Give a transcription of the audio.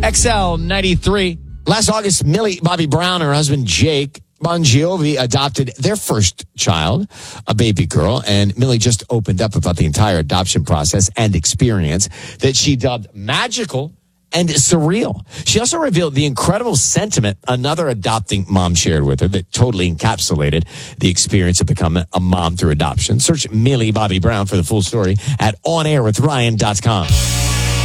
XL 93. Last August, Millie Bobby Brown and her husband Jake Bon Jovi adopted their first child, a baby girl, and Millie just opened up about the entire adoption process and experience that she dubbed magical and surreal. She also revealed the incredible sentiment another adopting mom shared with her that totally encapsulated the experience of becoming a mom through adoption. Search Millie Bobby Brown for the full story at onairwithryan.com.